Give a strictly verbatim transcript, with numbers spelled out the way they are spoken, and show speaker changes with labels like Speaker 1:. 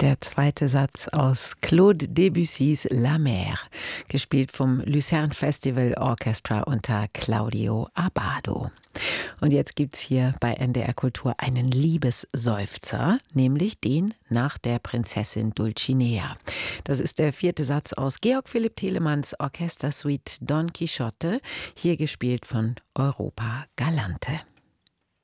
Speaker 1: Der zweite Satz aus Claude Debussys La Mer, gespielt vom Lucerne Festival Orchestra unter Claudio Abbado. Und jetzt gibt's hier bei N D R Kultur einen Liebesseufzer, nämlich den nach der Prinzessin Dulcinea. Das ist der vierte Satz aus Georg Philipp Telemanns Orchestersuite Don Quixote, hier gespielt von Europa Galante.